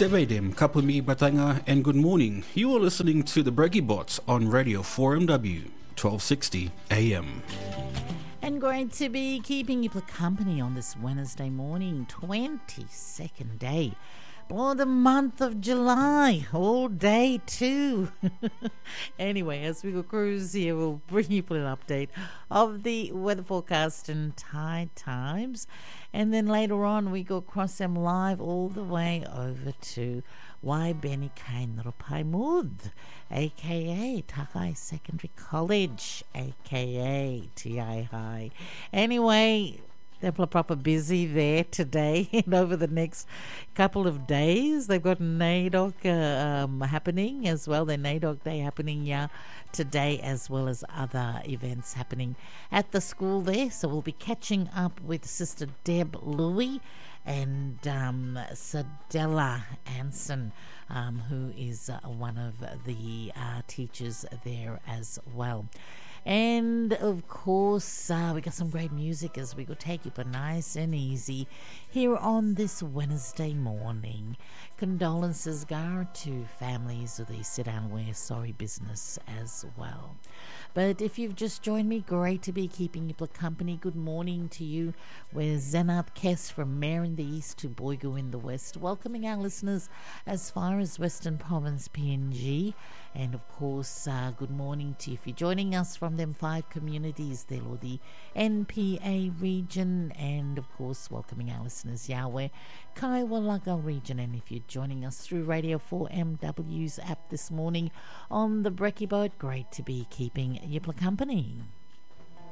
Tevedem, Kapumi Batanga, and good morning. You are listening to the Breggy Bots on Radio 4MW, 1260 AM. And great to be keeping you company on this Wednesday morning, 22nd day. For the month of July, all day too. Anyway, as we go cruise here, we'll bring you an update of the weather forecast and tide times. And then later on, we go across them live all the way over to Waibeni Kainropai Mud, a.k.a. Takai Secondary College, a.k.a. TI High. Anyway, they're proper busy there today and over the next couple of days. They've got NAIDOC happening as well. Their NAIDOC Day happening today, as well as other events happening at the school there. So we'll be catching up with Sister Deb Louie and Sadella Anson, who is one of the teachers there as well. And of course, we got some great music as we go take you for nice and easy here on this Wednesday morning. Condolences go to families of the sit down wear sorry business as well. But if you've just joined me, great to be keeping you company. Good morning to you. We're Zenath Kess from Mare in the East to Boigu in the West, welcoming our listeners as far as Western Province PNG. And of course, good morning to you if you're joining us from them 5 communities there, or the NPA region, and of course welcoming our listeners Yahweh Kaiwalaga region. And if you're joining us through Radio 4MW's app this morning on the Brekkie Boat, great to be keeping you company.